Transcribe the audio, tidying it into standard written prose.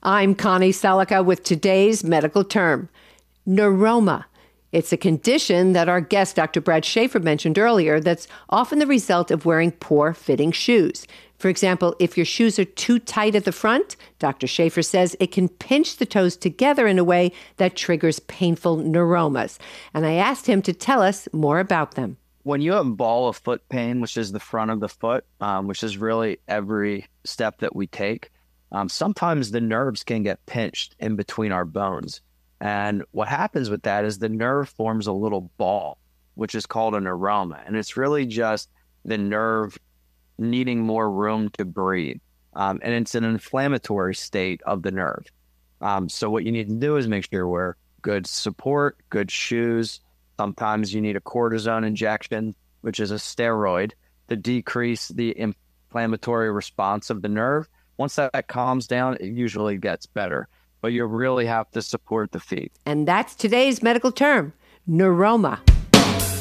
I'm Connie Selica with today's medical term, neuroma. It's a condition that our guest, Dr. Brad Schaefer, mentioned earlier that's often the result of wearing poor-fitting shoes. For example, if your shoes are too tight at the front, Dr. Schaefer says it can pinch the toes together in a way that triggers painful neuromas. And I asked him to tell us more about them. When you have ball of foot pain, which is the front of the foot, which is really every step that we take, sometimes the nerves can get pinched in between our bones. And what happens with that is the nerve forms a little ball, which is called a neuroma. And it's really just the nerve needing more room to breathe. And it's an inflammatory state of the nerve. So what you need to do is make sure you wear good support, good shoes. Sometimes you need a cortisone injection, which is a steroid, to decrease the inflammatory response of the nerve. Once that calms down, it usually gets better. But you really have to support the feet. And that's today's medical term, neuroma.